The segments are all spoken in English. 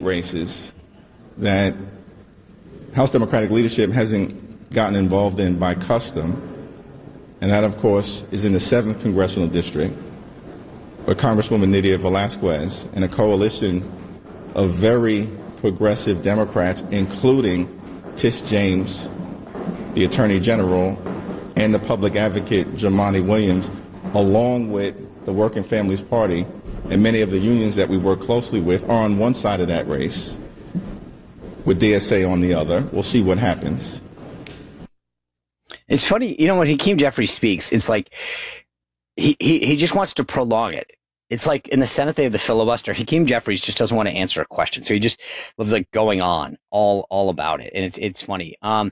races that House Democratic leadership hasn't gotten involved in by custom, and that, of course, is in the 7th Congressional District, where Congresswoman Nydia Velázquez and a coalition of very progressive Democrats, including Tish James, the Attorney General, and the public advocate Jumaane Williams, along with the Working Families Party and many of the unions that we work closely with, are on one side of that race, with DSA on the other. We'll see what happens. It's funny, when Hakeem Jeffries speaks, it's like he just wants to prolong it. It's like in the Senate they have the filibuster. Hakeem Jeffries just doesn't want to answer a question, so he just lives like going on all about it, and it's funny.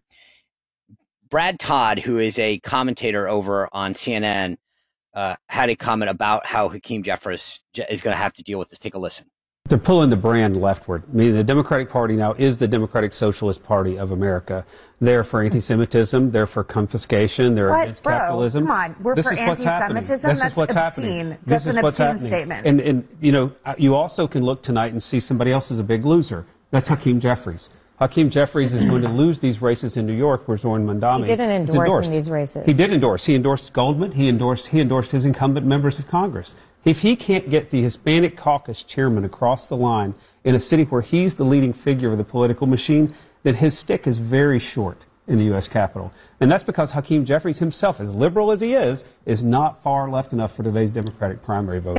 Brad Todd, who is a commentator over on CNN, had a comment about how Hakeem Jeffries is going to have to deal with this. Take a listen. They're pulling the brand leftward. I mean, the Democratic Party now is the Democratic Socialist Party of America. They're for anti-Semitism. They're for confiscation. They're against capitalism. Come on, we're for anti-Semitism. That's obscene. That's an obscene statement. And you also can look tonight and see somebody else is a big loser. That's Hakeem Jeffries. Hakeem Jeffries is going to lose these races in New York, where Zoran Mandami He didn't endorse in these races. He did endorse. He endorsed Goldman. He endorsed his incumbent members of Congress. If he can't get the Hispanic caucus chairman across the line in a city where he's the leading figure of the political machine, then his stick is very short in the U.S. Capitol. And that's because Hakeem Jeffries himself, as liberal as he is not far left enough for today's Democratic primary vote.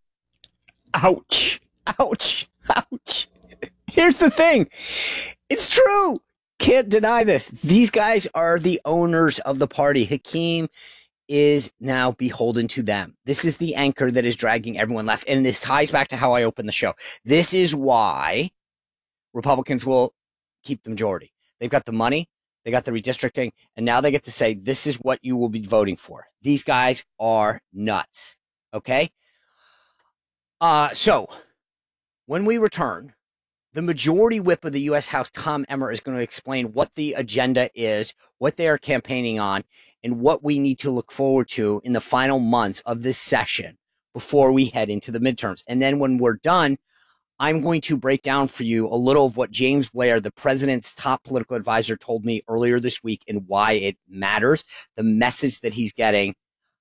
Ouch. Ouch. Ouch. Here's the thing. It's true. Can't deny this. These guys are the owners of the party. Hakeem is now beholden to them. This is the anchor that is dragging everyone left. And this ties back to how I opened the show. This is why Republicans will keep the majority. They've got the money. They got the redistricting. And now they get to say, this is what you will be voting for. These guys are nuts. Okay? So when we return, the majority whip of the U.S. House, Tom Emmer, is going to explain what the agenda is, what they are campaigning on, and what we need to look forward to in the final months of this session before we head into the midterms. And then when we're done, I'm going to break down for you a little of what James Blair, the president's top political advisor, told me earlier this week and why it matters, the message that he's getting.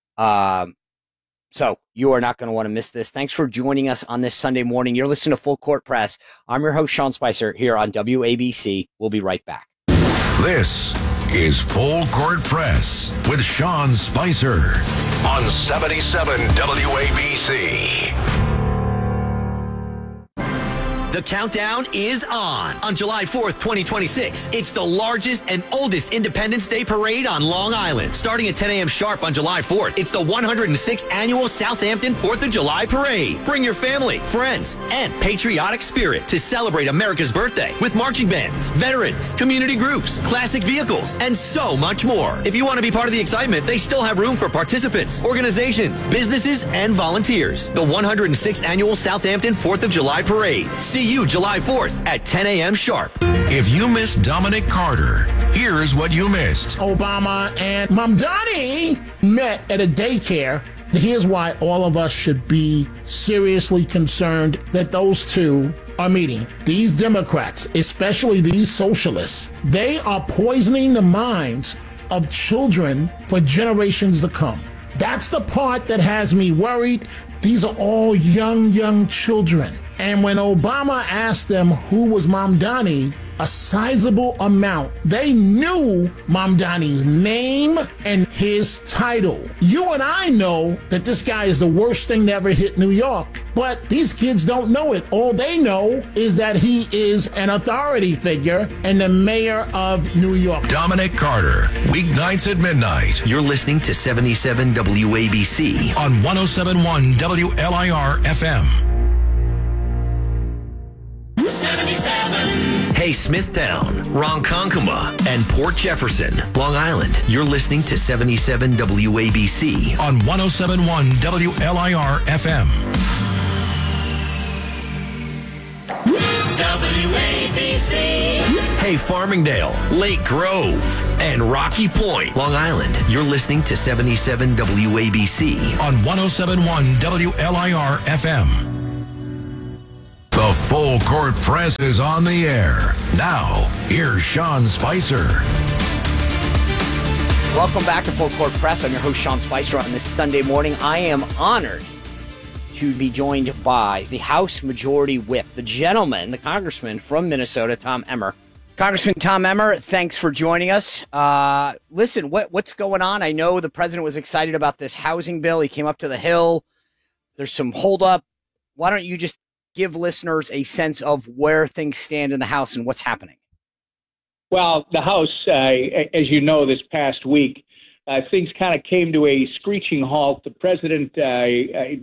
So you are not going to want to miss this. Thanks for joining us on this Sunday morning. You're listening to Full Court Press. I'm your host, Sean Spicer, here on WABC. We'll be right back. This is Full Court Press with Sean Spicer on 77 WABC. The countdown is on July 4th, 2026. It's the largest and oldest Independence Day parade on Long Island. Starting at 10 a.m. sharp on July 4th, it's the 106th annual Southampton 4th of July parade. Bring your family, friends, and patriotic spirit to celebrate America's birthday with marching bands, veterans, community groups, classic vehicles, and so much more. If you want to be part of the excitement, they still have room for participants, organizations, businesses, and volunteers. The 106th annual Southampton 4th of July parade. See you July 4th at 10 a.m. sharp. If you missed Dominic Carter, here's what you missed. Obama and Mamdani met at a daycare. Here's why all of us should be seriously concerned that those two are meeting. These Democrats, especially these socialists, they are poisoning the minds of children for generations to come. That's the part that has me worried. These are all young children. And when Obama asked them who was Mamdani, a sizable amount, they knew Mamdani's name and his title. You and I know that this guy is the worst thing to ever hit New York, but these kids don't know it. All they know is that he is an authority figure and the mayor of New York. Dominic Carter, weeknights at midnight. You're listening to 77 WABC on 107.1 WLIR FM. 77. Hey, Smithtown, Ronkonkoma, and Port Jefferson, Long Island. You're listening to 77 WABC on 107.1 WLIR FM. WABC. Hey, Farmingdale, Lake Grove, and Rocky Point, Long Island. You're listening to 77 WABC on 107.1 WLIR FM. The Full Court Press is on the air. Now, here's Sean Spicer. Welcome back to Full Court Press. I'm your host, Sean Spicer. On this Sunday morning, I am honored to be joined by the House Majority Whip, the gentleman, the congressman from Minnesota, Tom Emmer. Congressman Tom Emmer, thanks for joining us. Listen, what's going on? I know the president was excited about this housing bill. He came up to the Hill. There's some holdup. Why don't you just give listeners a sense of where things stand in the House and what's happening? Well, the House, as you know, this past week, things kind of came to a screeching halt. The president, I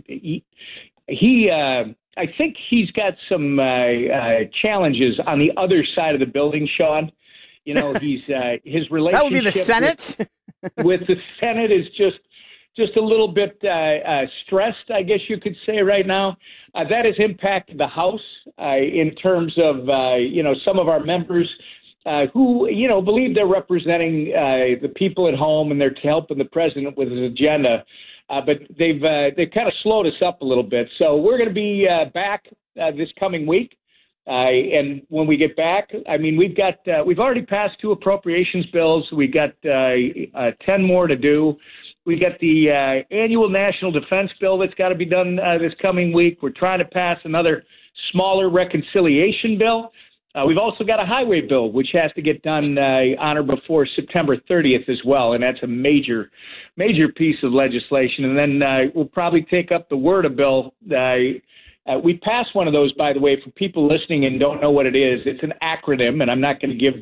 think he's got some challenges on the other side of the building, Sean. You know, he's his relationship that would be the Senate with the Senate is just a little bit stressed, I guess you could say right now. That has impacted the House in terms of, some of our members who, believe they're representing the people at home and they're helping the president with his agenda. But they've kind of slowed us up a little bit. So we're going to be back this coming week. And when we get back, I mean, we've already passed 2 appropriations bills. We got 10 more to do. We got the annual national defense bill that's got to be done this coming week. We're trying to pass another smaller reconciliation bill. We've also got a highway bill, which has to get done on or before September 30th as well, and that's a major piece of legislation. And then we'll probably take up the WRDA bill. We passed one of those, by the way, for people listening and don't know what it is. It's an acronym, and I'm not going to give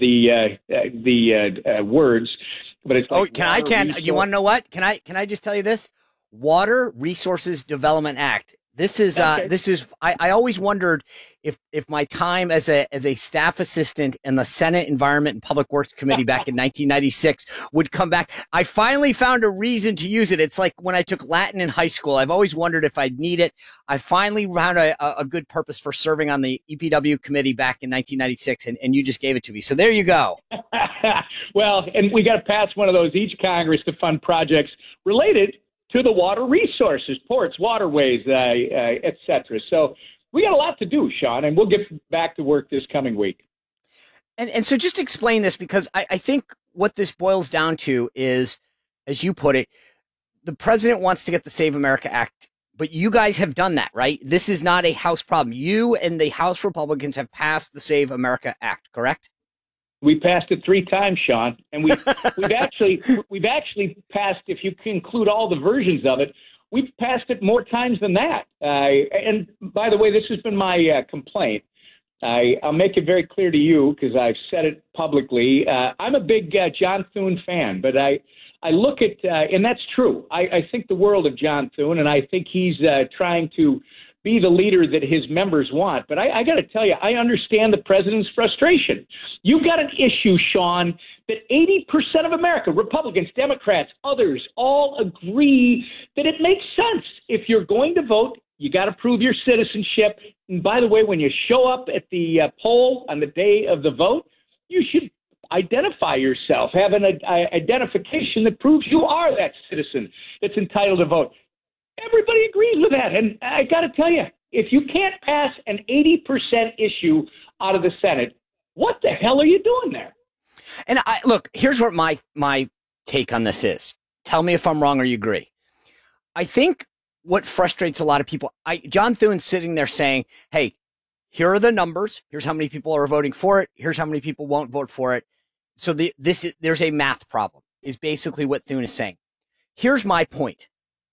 the words. But it's like you want to know what? Can I just tell you this? Water Resources Development Act. This is I always wondered if my time as a staff assistant in the Senate Environment and Public Works Committee back in 1996 would come back. I finally found a reason to use it. It's like when I took Latin in high school. I've always wondered if I'd need it. I finally found a good purpose for serving on the EPW committee back in 1996, and you just gave it to me. So there you go. Well, and we got to pass one of those each Congress to fund projects related to the water resources, ports, waterways, et cetera. So we got a lot to do, Sean, and we'll get back to work this coming week. And so just explain this, because I think what this boils down to is, as you put it, the president wants to get the Save America Act, but you guys have done that, right? This is not a House problem. You and the House Republicans have passed the Save America Act, correct? We passed it 3 times, Sean, and we've actually passed, if you include all the versions of it, we've passed it more times than that. And by the way, this has been my complaint. I'll make it very clear to you because I've said it publicly. I'm a big John Thune fan, but I look at, and that's true. I think the world of John Thune, and I think he's trying to be the leader that his members want. But I got to tell you, I understand the president's frustration. You've got an issue, Sean, that 80% of America, Republicans, Democrats, others, all agree that it makes sense. If you're going to vote, you got to prove your citizenship. And by the way, when you show up at the poll on the day of the vote, you should identify yourself, have an identification that proves you are that citizen that's entitled to vote. Everybody agrees with that. And I got to tell you, if you can't pass an 80% issue out of the Senate, what the hell are you doing there? And look, here's what my take on this is. Tell me if I'm wrong or you agree. I think what frustrates a lot of people, John Thune's sitting there saying, hey, here are the numbers. Here's how many people are voting for it. Here's how many people won't vote for it. So there's a math problem, is basically what Thune is saying. Here's my point.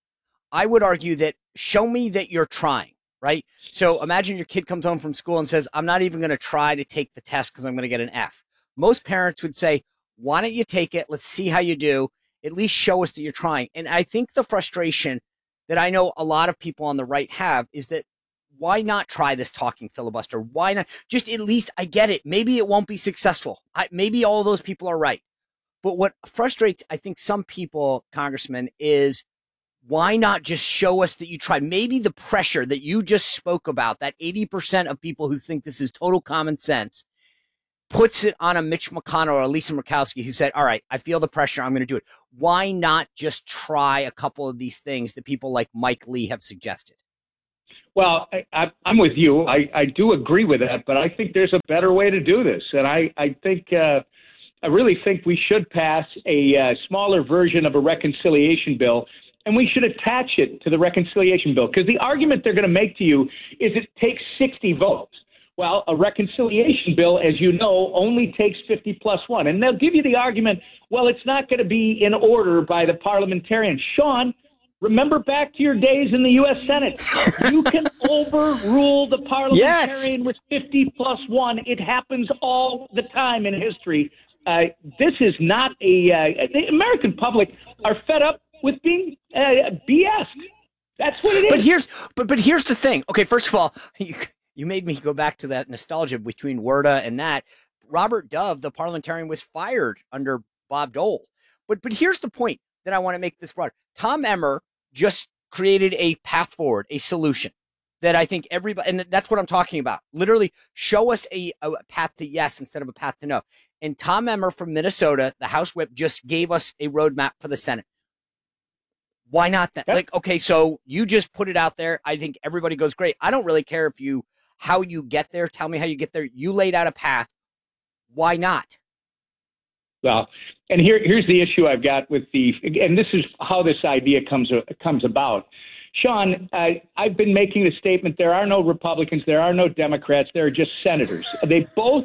I would argue that show me that you're trying, right? So imagine your kid comes home from school and says, I'm not even going to try to take the test because I'm going to get an F. Most parents would say, why don't you take it? Let's see how you do. At least show us that you're trying. And I think the frustration that I know a lot of people on the right have is that why not try this talking filibuster? Why not? Just at least, I get it. Maybe it won't be successful. Maybe all of those people are right. But what frustrates, I think, some people, Congressman, is why not just show us that you tried? Maybe the pressure that you just spoke about, that 80% of people who think this is total common sense, puts it on a Mitch McConnell or a Lisa Murkowski who said, all right, I feel the pressure, I'm going to do it. Why not just try a couple of these things that people like Mike Lee have suggested? Well, I'm with you. I do agree with that, but I think there's a better way to do this. And I really think we should pass a smaller version of a reconciliation bill, and we should attach it to the reconciliation bill. Because the argument they're going to make to you is it takes 60 votes. Well, a reconciliation bill, as you know, only takes 50 plus 1. And they'll give you the argument, well, it's not going to be in order by the parliamentarians. Sean, remember back to your days in the U.S. Senate. You can overrule the parliamentarian with 50 plus 1. It happens all the time in history. This is not the American public are fed up with being BS. That's what it is. But here's the thing. Okay, first of all, you made me go back to that nostalgia between WRDA and that. Robert Dove, the parliamentarian, was fired under Bob Dole. But here's the point that I want to make this broader. Tom Emmer just created a path forward, a solution that I think everybody, and that's what I'm talking about. Literally show us a path to yes instead of a path to no. And Tom Emmer from Minnesota, the House Whip, just gave us a roadmap for the Senate. Why not that? Like, okay, so you just put it out there. I think everybody goes, great. I don't really care how you get there. Tell me how you get there. You laid out a path. Why not? Well, and here's the issue I've got with and this is how this idea comes about. Sean, I've been making the statement, there are no Republicans, there are no Democrats, there are just senators. They both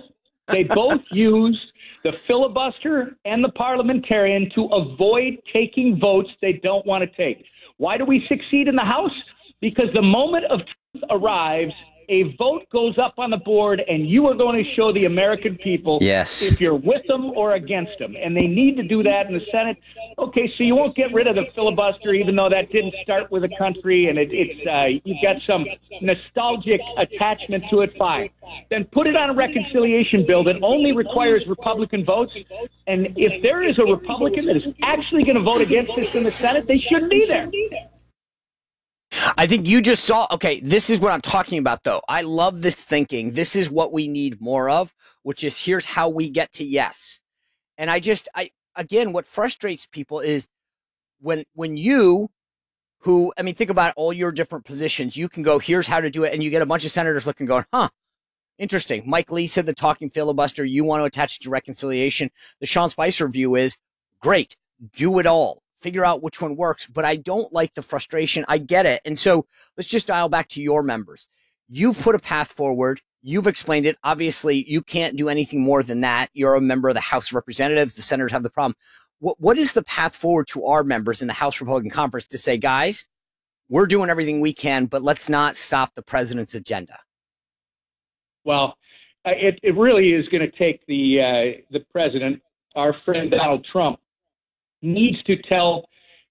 use the filibuster and the parliamentarian to avoid taking votes they don't want to take. Why do we succeed in the House? Because the moment of truth arrives, a vote goes up on the board, and you are going to show the American people if you're with them or against them. And they need to do that in the Senate. Okay, so you won't get rid of the filibuster, even though that didn't start with a country, and you've got some nostalgic attachment to it. Fine. Then put it on a reconciliation bill that only requires Republican votes. And if there is a Republican that is actually going to vote against this in the Senate, they shouldn't be there. I think you just saw, okay, this is what I'm talking about, though. I love this thinking. This is what we need more of, which is here's how we get to yes. And again, what frustrates people is when you, think about all your different positions, you can go, here's how to do it. And you get a bunch of senators looking, going, interesting. Mike Lee said the talking filibuster, you want to attach it to reconciliation. The Sean Spicer view is, great, do it all. Figure out which one works, but I don't like the frustration. I get it. And so let's just dial back to your members. You've put a path forward. You've explained it. Obviously, you can't do anything more than that. You're a member of the House of Representatives. The senators have the problem. What is the path forward to our members in the House Republican Conference to say, guys, we're doing everything we can, but let's not stop the president's agenda? Well, it really is going to take the president, our friend Donald Trump, needs to tell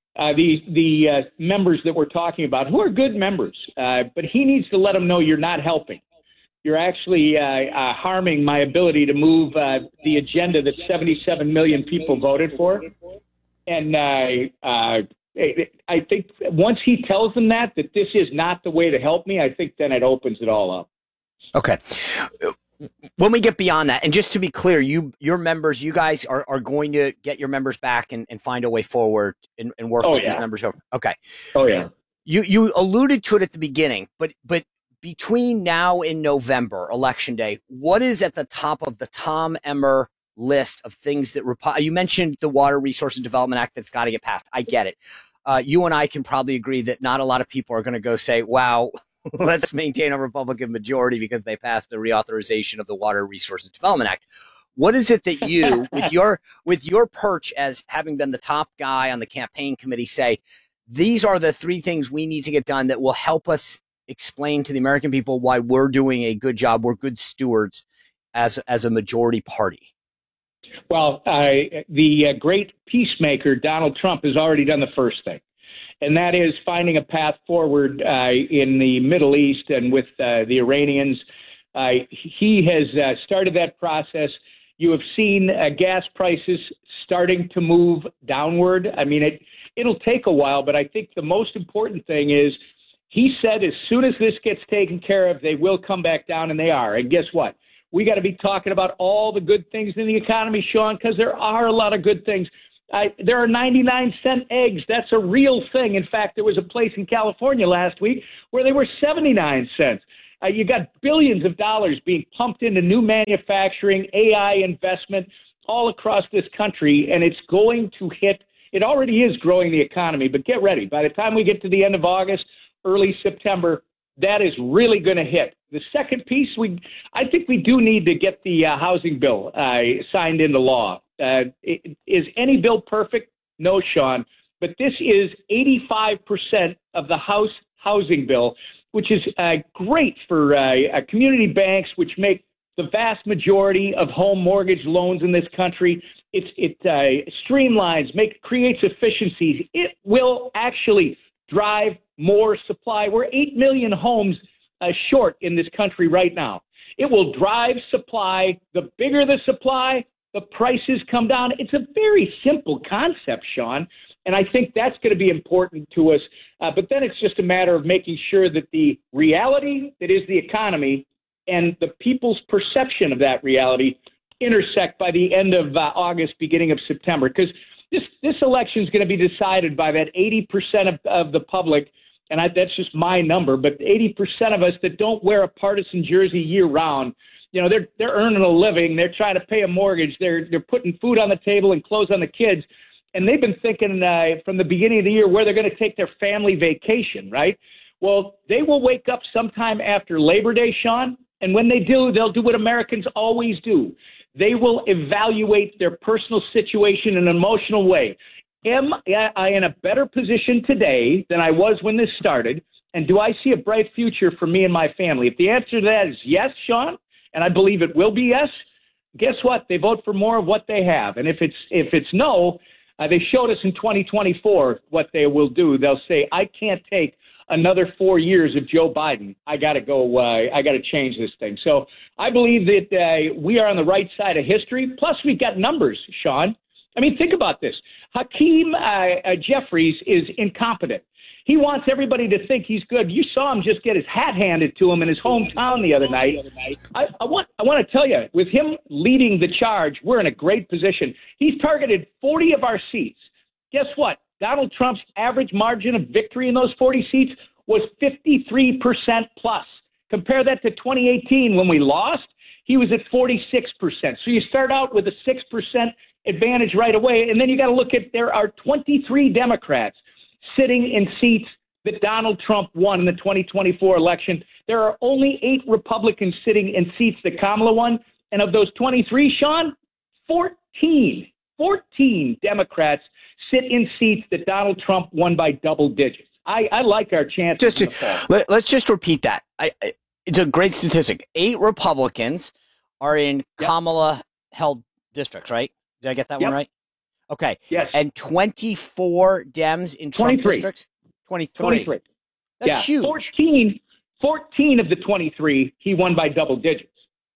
the members that we're talking about, who are good members, but he needs to let them know you're not helping. You're actually harming my ability to move the agenda that 77 million people voted for. And I think once he tells them that this is not the way to help me, I think then it opens it all up. Okay. When we get beyond that, and just to be clear, your members, you guys are going to get your members back and find a way forward and work with these members over. Okay. Oh yeah. You alluded to it at the beginning, but between now and November, Election Day, what is at the top of the Tom Emmer list of things that you mentioned the Water Resources Development Act that's got to get passed. I get it. You and I can probably agree that not a lot of people are going to go say, wow, let's maintain a Republican majority because they passed the reauthorization of the Water Resources Development Act. What is it that you, with your perch as having been the top guy on the campaign committee, say, these are the three things we need to get done that will help us explain to the American people why we're doing a good job, we're good stewards as a majority party? Well, the great peacemaker, Donald Trump, has already done the first thing. And that is finding a path forward in the Middle East and with the Iranians. He has started that process. You have seen gas prices starting to move downward. I mean, it'll take a while, but I think the most important thing is he said as soon as this gets taken care of, they will come back down, and they are. And guess what? We got to be talking about all the good things in the economy, Sean, because there are a lot of good things. There are 99-cent eggs. That's a real thing. In fact, there was a place in California last week where they were 79 cents. You got billions of dollars being pumped into new manufacturing, AI investment all across this country, and it's going to hit. It already is growing the economy, but get ready. By the time we get to the end of August, early September, that is really going to hit. The second piece, I think we do need to get the housing bill signed into law. Is any bill perfect? No, Sean. But this is 85% of the House housing bill, which is great for community banks, which make the vast majority of home mortgage loans in this country. It streamlines, creates efficiencies. It will actually drive more supply. We're 8 million homes short in this country right now. It will drive supply. The bigger the supply, the prices come down. It's a very simple concept, Sean, and I think that's going to be important to us. But then it's just a matter of making sure that the reality that is the economy and the people's perception of that reality intersect by the end of August, beginning of September, because this election is going to be decided by that 80% of the public, and that's just my number, but 80% of us that don't wear a partisan jersey year round. You know, they're earning a living, they're trying to pay a mortgage, they're putting food on the table and clothes on the kids, and they've been thinking from the beginning of the year where they're going to take their family vacation, right? Well, they will wake up sometime after Labor Day, Sean, and when they do, they'll do what Americans always do. They will evaluate their personal situation in an emotional way. Am I in a better position today than I was when this started? And do I see a bright future for me and my family? If the answer to that is yes, Sean, and I believe it will be yes, guess what? They vote for more of what they have. And if it's no, they showed us in 2024 what they will do. They'll say, I can't take another 4 years of Joe Biden. I got to go. I got to change this thing. So I believe that we are on the right side of history. Plus, we've got numbers, Sean. I mean, think about this. Hakeem Jeffries is incompetent. He wants everybody to think he's good. You saw him just get his hat handed to him in his hometown the other night. I want to tell you, with him leading the charge, we're in a great position. He's targeted 40 of our seats. Guess what? Donald Trump's average margin of victory in those 40 seats was 53% plus. Compare that to 2018 when we lost. He was at 46%. So you start out with a 6% advantage right away, and then you got to look at there are 23 Democrats sitting in seats that Donald Trump won in the 2024 election. There are only 8 Republicans sitting in seats that Kamala won, and of those 23, Sean, 14 Democrats sit in seats that Donald Trump won by double digits. I like our chances. Let's just repeat that. It's a great statistic. 8 Republicans are in Kamala-held districts, right? Did I get that one right? Okay. Yes. And 24 Dems in Trump districts? 23. That's huge. 14 of the 23 he won by double digits.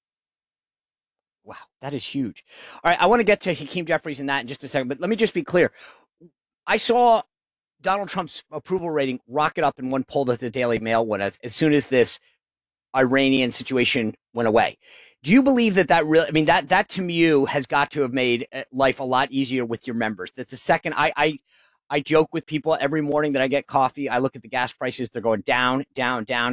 Wow, that is huge. All right, I want to get to Hakeem Jeffries and that in just a second, but let me just be clear. I saw Donald Trump's approval rating rocket up in one poll that the Daily Mail went as soon as this Iranian situation went away. Do you believe that really, I mean, that to me has got to have made life a lot easier with your members? That the second I joke with people every morning that I get coffee, I look at the gas prices, they're going down, down, down.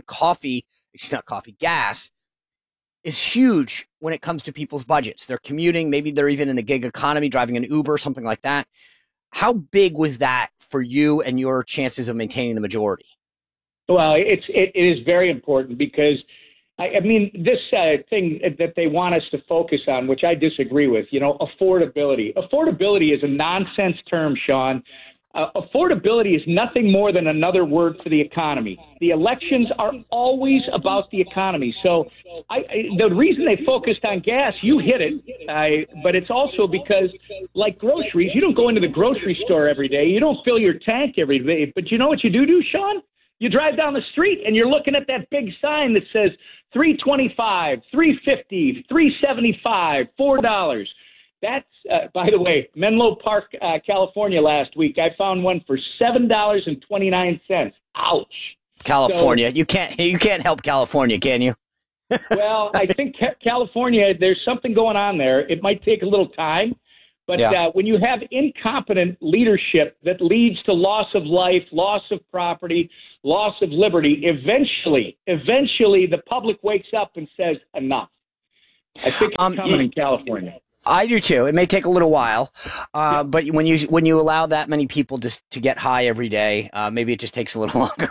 Gas is huge when it comes to people's budgets. They're commuting, maybe they're even in the gig economy, driving an Uber, something like that. How big was that for you and your chances of maintaining the majority? Well, it is very important because, I mean, this thing that they want us to focus on, which I disagree with, affordability. Affordability is a nonsense term, Sean. Affordability is nothing more than another word for the economy. The elections are always about the economy. So the reason they focused on gas, you hit it, but it's also because, like groceries, you don't go into the grocery store every day. You don't fill your tank every day. But you know what you do, Sean? You drive down the street and you're looking at that big sign that says $3.25, $3.50, $3.75, $4. That's, by the way, Menlo Park, California last week. I found one for $7.29. Ouch. California. So, you can't help California, can you? Well, I think California, there's something going on there. It might take a little time, But when you have incompetent leadership that leads to loss of life, loss of property, loss of liberty, eventually the public wakes up and says enough. I think it's coming in California. I do too. It may take a little while, but when you allow that many people just to get high every day, maybe it just takes a little longer.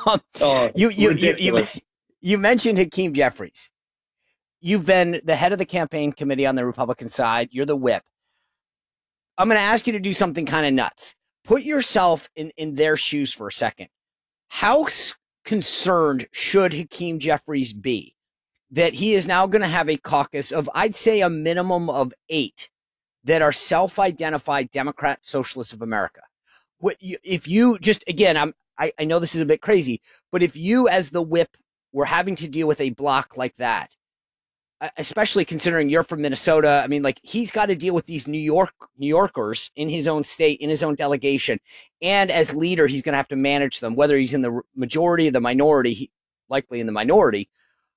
You mentioned Hakeem Jeffries. You've been the head of the campaign committee on the Republican side. You're the whip. I'm going to ask you to do something kind of nuts. Put yourself in their shoes for a second. How concerned should Hakeem Jeffries be that he is now going to have a caucus of, I'd say, a minimum of 8 that are self-identified Democrat Socialists of America? If you just, again, I know this is a bit crazy, but if you as the whip were having to deal with a block like that, especially considering you're from Minnesota, I mean, like, he's got to deal with these New Yorkers in his own state, in his own delegation. And as leader, he's going to have to manage them, whether he's in the majority or the minority, likely in the minority.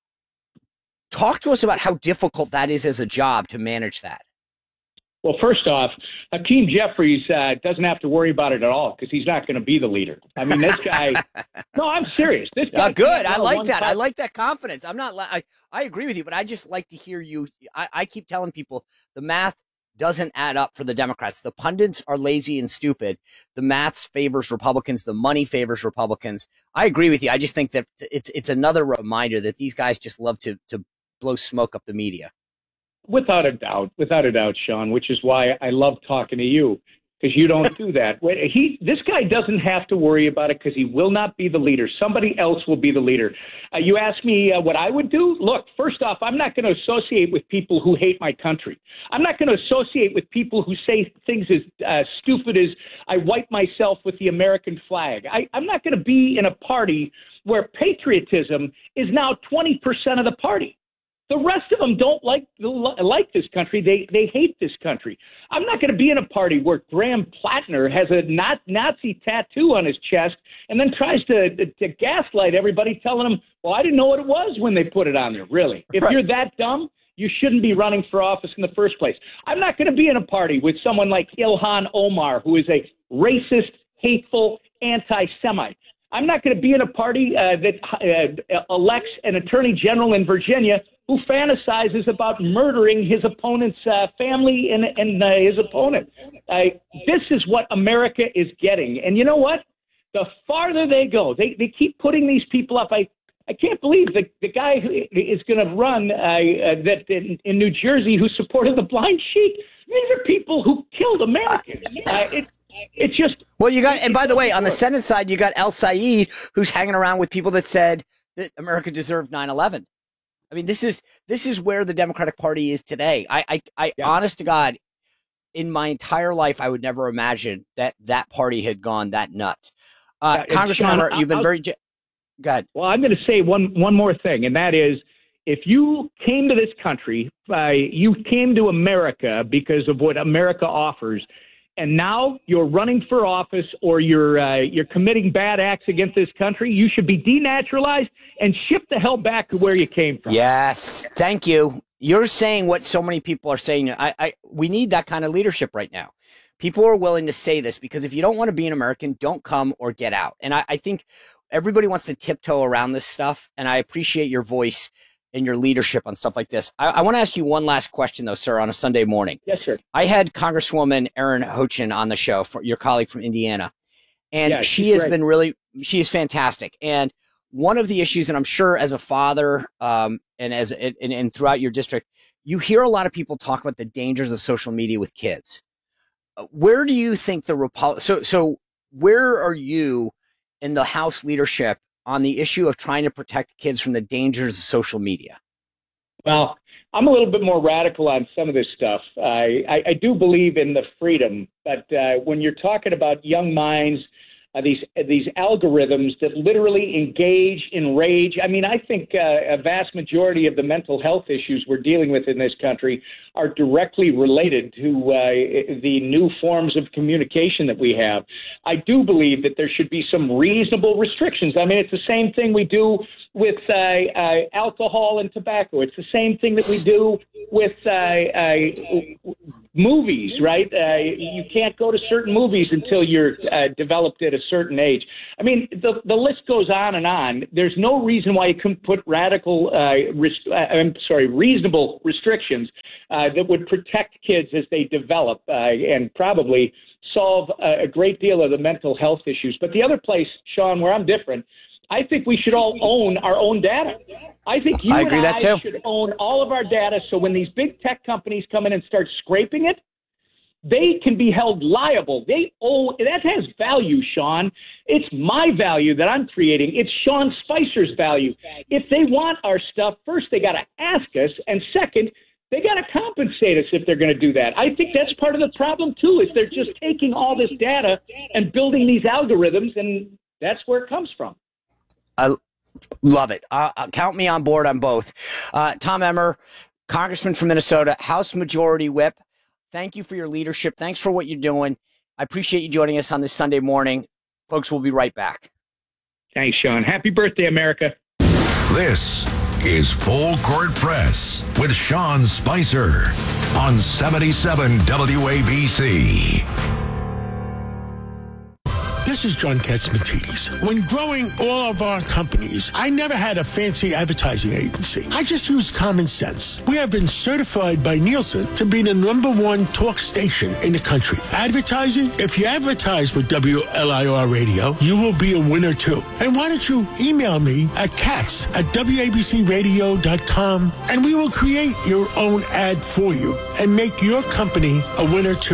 Talk to us about how difficult that is as a job to manage that. Well, first off, Hakeem Jeffries doesn't have to worry about it at all because he's not going to be the leader. I mean, this guy. No, I'm serious. This guy. Good. I like that. I like that confidence. I'm not. I agree with you, but I just like to hear you. I keep telling people the math doesn't add up for the Democrats. The pundits are lazy and stupid. The math favors Republicans. The money favors Republicans. I agree with you. I just think that it's another reminder that these guys just love to blow smoke up the media. Without a doubt, Sean, which is why I love talking to you, because you don't do that. This guy doesn't have to worry about it because he will not be the leader. Somebody else will be the leader. You asked me what I would do? Look, first off, I'm not going to associate with people who hate my country. I'm not going to associate with people who say things as stupid as I wipe myself with the American flag. I'm not going to be in a party where patriotism is now 20% of the party. The rest of them don't like this country. They hate this country. I'm not going to be in a party where Graham Plattner has a Nazi tattoo on his chest and then tries to gaslight everybody, telling them, well, I didn't know what it was when they put it on there, really. If you're that dumb, you shouldn't be running for office in the first place. I'm not going to be in a party with someone like Ilhan Omar, who is a racist, hateful, anti-Semite. I'm not going to be in a party that elects an attorney general in Virginia who fantasizes about murdering his opponent's family and his opponent. This is what America is getting. And you know what? The farther they go, they keep putting these people up. I can't believe the guy who is going to run that in New Jersey who supported the blind sheep. These are people who killed Americans. It's just. Well, you got, and by the way, on the Senate side, you got El Said, who's hanging around with people that said that America deserved 9/11. I mean, this is where the Democratic Party is today. I honest to God, in my entire life, I would never imagine that party had gone that nuts. Congressman, Sean, you've been very. Go ahead. Well, I'm going to say one more thing, and that is, if you came to this country, you came to America because of what America offers. And now you're running for office or you're committing bad acts against this country, you should be denaturalized and shipped the hell back to where you came from. Yes. Thank you. You're saying what so many people are saying. We need that kind of leadership right now. People are willing to say this because if you don't want to be an American, don't come or get out. And I think everybody wants to tiptoe around this stuff. And I appreciate your voice and your leadership on stuff like this. I want to ask you one last question, though, sir, on a Sunday morning. Yes, sir. I had Congresswoman Erin Houchin on the show, your colleague from Indiana, and she is fantastic. And one of the issues, and I'm sure as a father and throughout your district, you hear a lot of people talk about the dangers of social media with kids. Where do you think so where are you in the House leadership on the issue of trying to protect kids from the dangers of social media? Well, I'm a little bit more radical on some of this stuff. I do believe in the freedom, but when you're talking about young minds, these algorithms that literally engage in rage. I mean, I think a vast majority of the mental health issues we're dealing with in this country are directly related to the new forms of communication that we have. I do believe that there should be some reasonable restrictions. I mean, it's the same thing we do with alcohol and tobacco. It's the same thing that we do with movies, right? You can't go to certain movies until you're developed at a certain age. I mean, the list goes on and on. There's no reason why you couldn't put reasonable restrictions that would protect kids as they develop and probably solve a great deal of the mental health issues. But the other place, Sean, where I'm different, I think we should all own our own data. I think you and I should own all of our data, so when these big tech companies come in and start scraping it, they can be held liable. That has value, Sean. It's my value that I'm creating. It's Sean Spicer's value. If they want our stuff, first they got to ask us, and second, they got to compensate us if they're going to do that. I think that's part of the problem, too, is they're just taking all this data and building these algorithms, and that's where it comes from. I love it. Count me on board on both. Tom Emmer, Congressman from Minnesota, House Majority Whip, thank you for your leadership. Thanks for what you're doing. I appreciate you joining us on this Sunday morning. Folks, we'll be right back. Thanks, Sean. Happy birthday, America. This is Full Court Press with Sean Spicer on 77 WABC. This is John Katsimatidis. When growing all of our companies, I never had a fancy advertising agency. I just used common sense. We have been certified by Nielsen to be the #1 talk station in the country. Advertising? If you advertise with WLIR Radio, you will be a winner too. And why don't you email me at cats@wabcradio.com and we will create your own ad for you and make your company a winner too.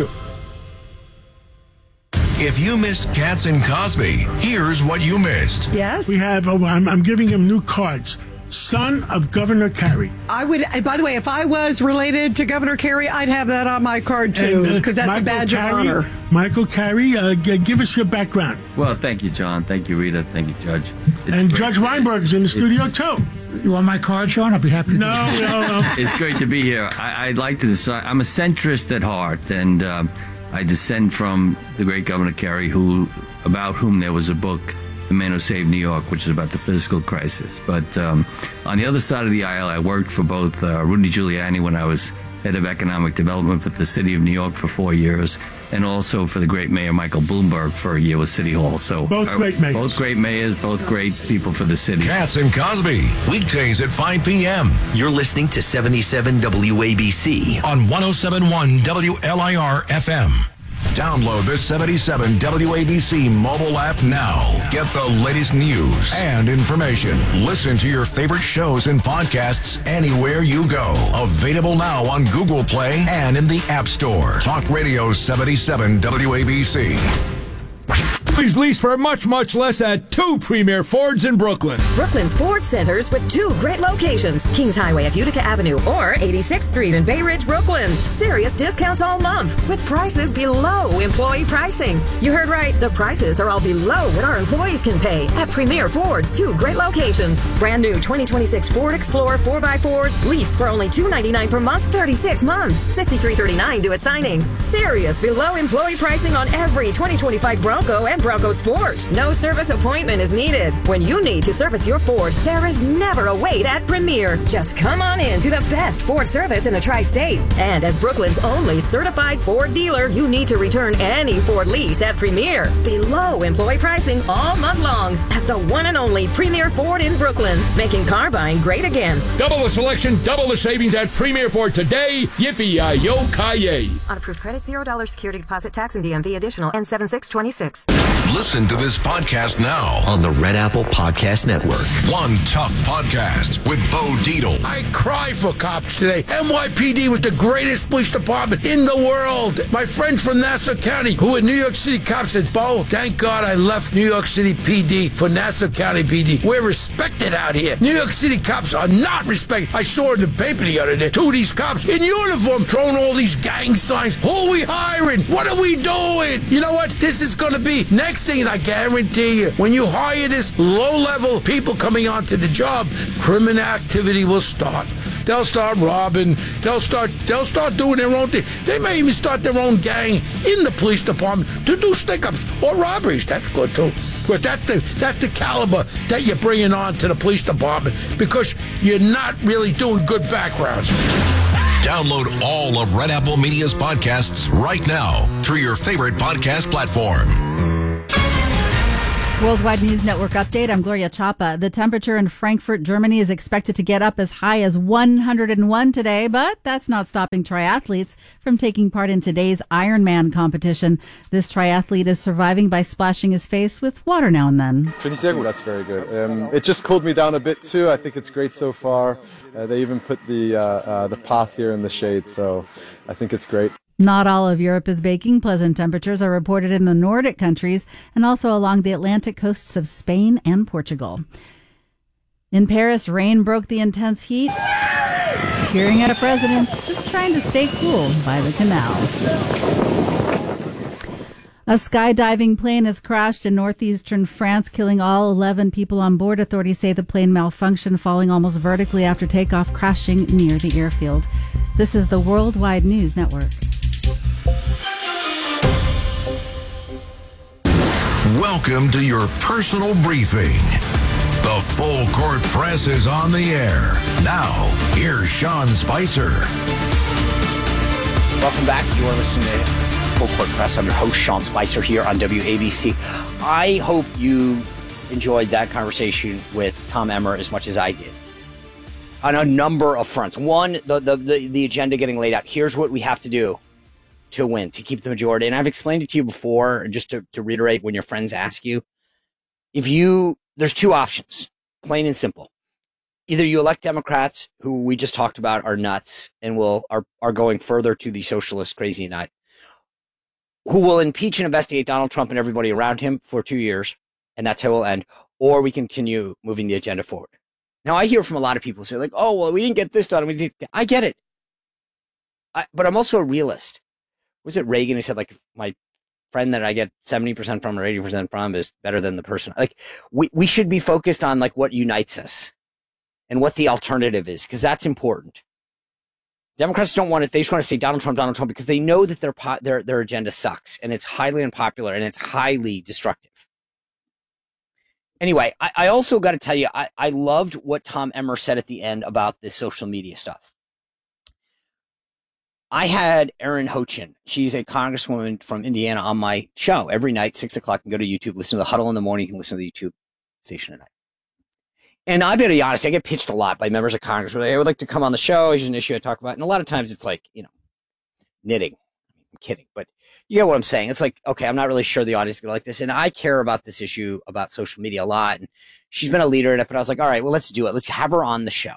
If you missed Katz and Cosby, here's what you missed. Yes? We have, I'm giving him new cards. Son of Governor Carey. I would, by the way, if I was related to Governor Carey, I'd have that on my card too, because that's Michael a badge of honor. Michael Carey, give us your background. Well, thank you, John. Thank you, Rita. Thank you, Judge. And Judge Weinberg is in the studio too. You want my card, Sean? I'll be happy to. No. It's great to be here. I'd like to decide. I'm a centrist at heart, and I descend from the great Governor Carey, about whom there was a book, The Man Who Saved New York, which is about the fiscal crisis. But on the other side of the aisle, I worked for both Rudy Giuliani when I was head of economic development for the city of New York for 4 years, and also for the great mayor Michael Bloomberg for a year with City Hall. So both great mayors. Both great mayors, both great people for the city. Katz and Cosby, weekdays at 5 p.m. You're listening to 77 WABC on 107.1 WLIR FM. Download the 77 WABC mobile app now. Get the latest news and information. Listen to your favorite shows and podcasts anywhere you go. Available now on Google Play and in the App Store. Talk Radio 77 WABC. Please lease for much, much less at 2 Premier Fords in Brooklyn. Brooklyn's Ford Centers with 2 great locations. Kings Highway at Utica Avenue or 86th Street in Bay Ridge, Brooklyn. Serious discounts all month with prices below employee pricing. You heard right. The prices are all below what our employees can pay at Premier Ford's 2 great locations. Brand new 2026 Ford Explorer 4x4s. Lease for only $299 per month, 36 months. $63.39 due at signing. Serious below employee pricing on every 2025 Bronco and Bronco Sport. No service appointment is needed. When you need to service your Ford, there is never a wait at Premier. Just come on in to the best Ford service in the Tri-State. And as Brooklyn's only certified Ford dealer, you need to return any Ford lease at Premier. Below employee pricing all month long at the one and only Premier Ford in Brooklyn. Making car buying great again. Double the selection, double the savings at Premier Ford today. Yippee-yi-yo-ki-yay. On approved credit, $0 security deposit tax and DMV additional N7626. Listen to this podcast now on the Red Apple Podcast Network. One Tough Podcast with Bo Dietl. I cry for cops today. NYPD was the greatest police department in the world. My friend from Nassau County, who are New York City cops, said, Bo, thank God I left New York City PD for Nassau County PD. We're respected out here. New York City cops are not respected. I saw in the paper the other day 2 of these cops in uniform throwing all these gang signs. Who are we hiring? What are we doing? You know what? This is going to be next thing, and I guarantee you, when you hire this low-level people coming onto the job, criminal activity will start. They'll start robbing. They'll start doing their own thing. They may even start their own gang in the police department to do stick-ups or robberies. That's good too. But that's the caliber that you're bringing on to the police department because you're not really doing good backgrounds. Download all of Red Apple Media's podcasts right now through your favorite podcast platform. Worldwide News Network update. I'm Gloria Chapa. The temperature in Frankfurt, Germany is expected to get up as high as 101 today, but that's not stopping triathletes from taking part in today's Ironman competition. This triathlete is surviving by splashing his face with water now and then. That's very good. It just cooled me down a bit too. I think it's great so far. They even put the path here in the shade, so I think it's great. Not all of Europe is baking. Pleasant temperatures are reported in the Nordic countries and also along the Atlantic coasts of Spain and Portugal. In Paris, rain broke the intense heat, tearing at presidents just trying to stay cool by the canal. A skydiving plane has crashed in northeastern France, killing all 11 people on board. Authorities say the plane malfunctioned, falling almost vertically after takeoff, crashing near the airfield. This is the Worldwide News Network. Welcome to your personal briefing. The Full Court Press is on the air. Now, here's Sean Spicer. Welcome back. You are listening to Full Court Press. I'm your host, Sean Spicer, here on WABC. I hope you enjoyed that conversation with Tom Emmer as much as I did. On a number of fronts. One, the agenda getting laid out. Here's what we have to do to win, to keep the majority. And I've explained it to you before, just to reiterate when your friends ask you. There's two options, plain and simple. Either you elect Democrats, who we just talked about are nuts and are going further to the socialist crazy nut, who will impeach and investigate Donald Trump and everybody around him for 2 years, and that's how it will end, or we continue moving the agenda forward. Now, I hear from a lot of people say, like, oh, well, we didn't get this done. I get it. But I'm also a realist. Was it Reagan who said, like, my friend that I get 70% from or 80% from is better than the person? Like, we should be focused on, like, what unites us and what the alternative is, because that's important. Democrats don't want it. They just want to say Donald Trump, because they know that their agenda sucks and it's highly unpopular and it's highly destructive. Anyway, I also got to tell you, I loved what Tom Emmer said at the end about this social media stuff. I had Erin Houchin. She's a congresswoman from Indiana on my show every night, 6 o'clock. You can go to YouTube, listen to the Huddle in the morning. You can listen to the YouTube station at night. And I better be honest, I get pitched a lot by members of Congress where they would like to come on the show. Here's an issue I talk about. And a lot of times it's like, knitting. I'm kidding, but you get what I'm saying. It's like, okay, I'm not really sure the audience is going to like this. And I care about this issue about social media a lot. And she's been a leader in it, but I was like, all right, well, let's do it. Let's have her on the show.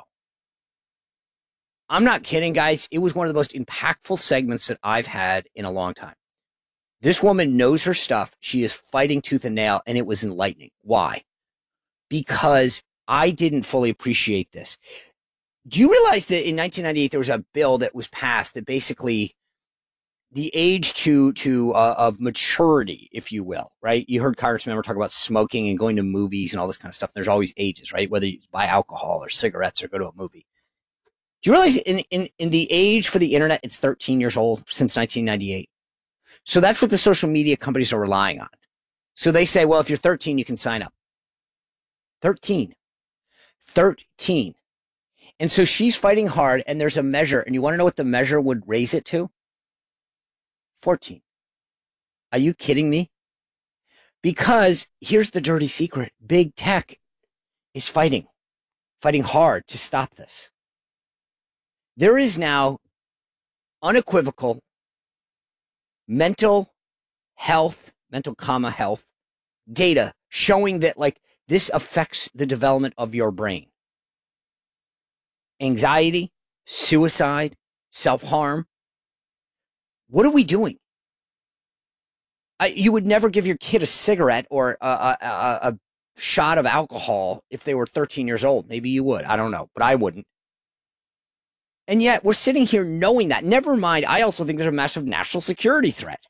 I'm not kidding, guys. It was one of the most impactful segments that I've had in a long time. This woman knows her stuff. She is fighting tooth and nail, and it was enlightening. Why? Because I didn't fully appreciate this. Do you realize that in 1998 there was a bill that was passed that basically the age of maturity, if you will, right? You heard Congressman talk about smoking and going to movies and all this kind of stuff. There's always ages, right? Whether you buy alcohol or cigarettes or go to a movie. Do you realize in the age for the internet, it's 13 years old since 1998? So that's what the social media companies are relying on. So they say, well, if you're 13, you can sign up. 13. And so she's fighting hard, and there's a measure, and you want to know what the measure would raise it to? 14. Are you kidding me? Because here's the dirty secret. Big tech is fighting hard to stop this. There is now unequivocal mental health data showing that, like, this affects the development of your brain. Anxiety, suicide, self-harm. What are we doing? You would never give your kid a cigarette or a shot of alcohol if they were 13 years old. Maybe you would. I don't know, but I wouldn't. And yet we're sitting here knowing that. Never mind, I also think there's a massive national security threat.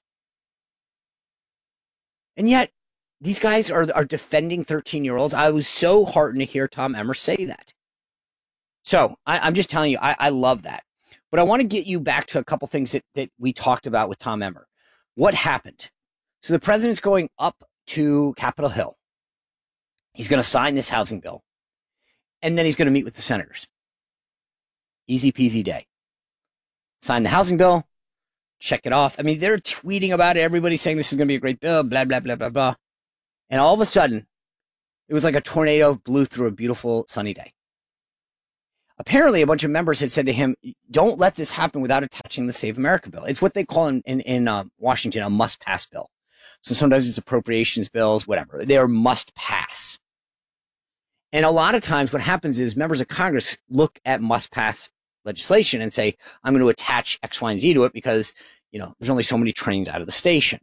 And yet these guys are defending 13-year-olds. I was so heartened to hear Tom Emmer say that. So I'm just telling you, I love that. But I want to get you back to a couple things that we talked about with Tom Emmer. What happened? So the president's going up to Capitol Hill. He's going to sign this housing bill. And then he's going to meet with the senators. Easy peasy day. sign the housing bill, check it off. I mean, they're tweeting about it. Everybody's saying this is going to be a great bill, blah, blah, blah, blah, blah. And all of a sudden, it was like a tornado blew through a beautiful sunny day. Apparently, a bunch of members had said to him, don't let this happen without attaching the Save America bill. It's what they call in Washington a must-pass bill. So sometimes it's appropriations bills, whatever. They are must-pass. And a lot of times what happens is members of Congress look at must-pass legislation and say, I'm going to attach X, Y, and Z to it because, there's only so many trains out of the station.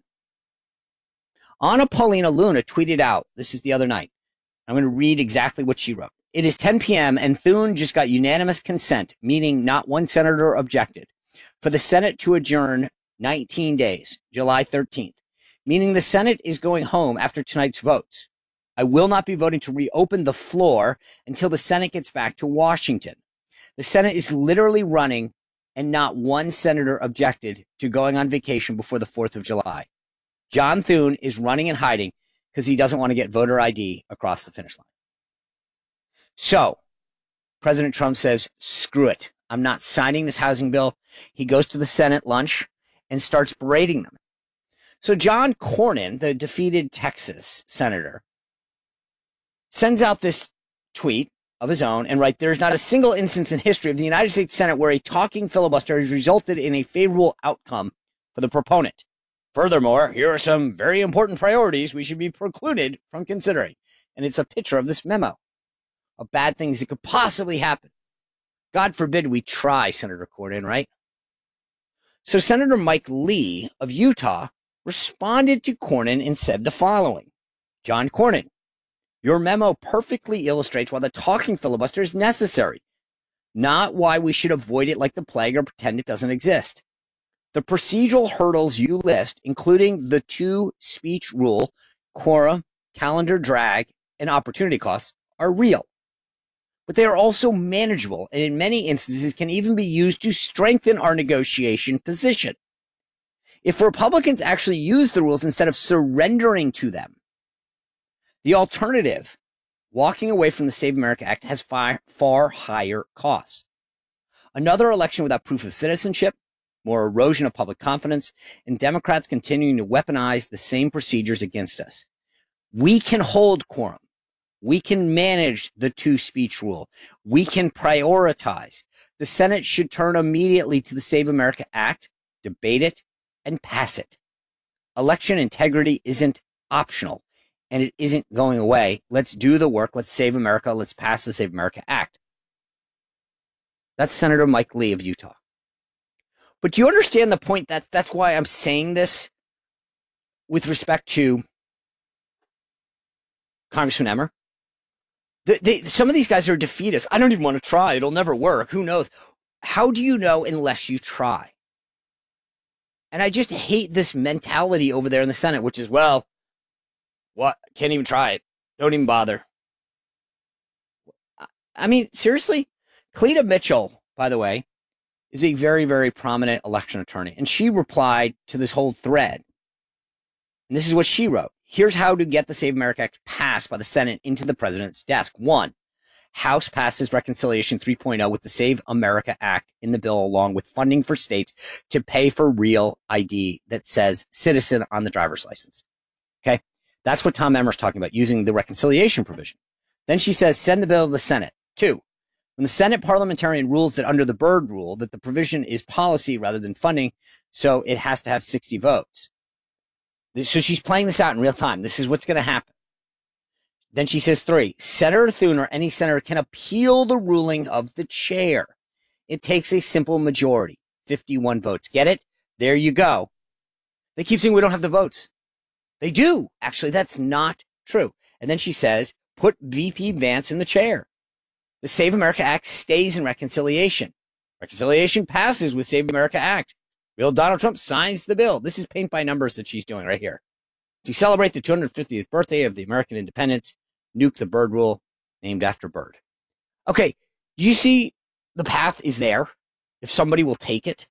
Anna Paulina Luna tweeted out, this is the other night. I'm going to read exactly what she wrote. It is 10 p.m. and Thune just got unanimous consent, meaning not one senator objected, for the Senate to adjourn 19 days, July 13th, meaning the Senate is going home after tonight's votes. I will not be voting to reopen the floor until the Senate gets back to Washington. The Senate is literally running and not one senator objected to going on vacation before the 4th of July. John Thune is running and hiding because he doesn't want to get voter ID across the finish line. So, President Trump says, screw it. I'm not signing this housing bill. He goes to the Senate lunch and starts berating them. So John Cornyn, the defeated Texas senator, sends out this tweet of his own and writes, there's not a single instance in history of the United States Senate where a talking filibuster has resulted in a favorable outcome for the proponent. Furthermore, here are some very important priorities we should be precluded from considering. And it's a picture of this memo of bad things that could possibly happen. God forbid we try, Senator Cornyn, right? So Senator Mike Lee of Utah responded to Cornyn and said the following. John Cornyn, your memo perfectly illustrates why the talking filibuster is necessary, not why we should avoid it like the plague or pretend it doesn't exist. The procedural hurdles you list, including the two-speech rule, quorum, calendar drag, and opportunity costs, are real. But they are also manageable and in many instances can even be used to strengthen our negotiation position. If Republicans actually use the rules instead of surrendering to them, the alternative, walking away from the Save America Act, has far higher costs. Another election without proof of citizenship, more erosion of public confidence, and Democrats continuing to weaponize the same procedures against us. We can hold quorum. We can manage the two-speech rule. We can prioritize. The Senate should turn immediately to the Save America Act, debate it, and pass it. Election integrity isn't optional, and it isn't going away. Let's do the work. Let's save America. Let's pass the Save America Act. That's Senator Mike Lee of Utah. But do you understand the point? That's why I'm saying this with respect to Congressman Emmer. Some of these guys are defeatists. I don't even want to try. It'll never work. Who knows? How do you know unless you try? And I just hate this mentality over there in the Senate, which is, well, what? Can't even try it. Don't even bother. I mean, seriously? Cleta Mitchell, by the way, is a very, very prominent election attorney. And she replied to this whole thread. And this is what she wrote. Here's how to get the Save America Act passed by the Senate into the president's desk. 1, House passes Reconciliation 3.0 with the Save America Act in the bill, along with funding for states to pay for real ID that says citizen on the driver's license. Okay. That's what Tom Emmer's talking about, using the reconciliation provision. Then she says, send the bill to the Senate. 2, when the Senate parliamentarian rules that under the Byrd rule that the provision is policy rather than funding, so it has to have 60 votes. So she's playing this out in real time. This is what's going to happen. Then she says 3, Senator Thune or any senator can appeal the ruling of the chair. It takes a simple majority, 51 votes. Get it? There you go. They keep saying we don't have the votes. They do. Actually, that's not true. And then she says, put VP Vance in the chair. The Save America Act stays in reconciliation. Reconciliation passes with Save America Act. Real Donald Trump signs the bill. This is paint by numbers that she's doing right here. To celebrate the 250th birthday of the American independence, nuke the Byrd rule, named after Byrd. Okay, do you see the path is there if somebody will take it?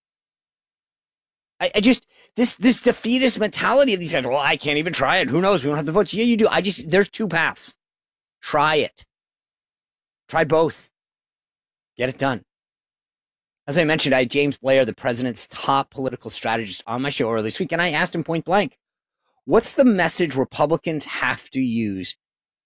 I just, this defeatist mentality of these guys, well, I can't even try it. Who knows? We don't have the votes. Yeah, you do. There's 2 paths. Try it. Try both. Get it done. As I mentioned, I had James Blair, the president's top political strategist, on my show earlier this week, and I asked him point blank, what's the message Republicans have to use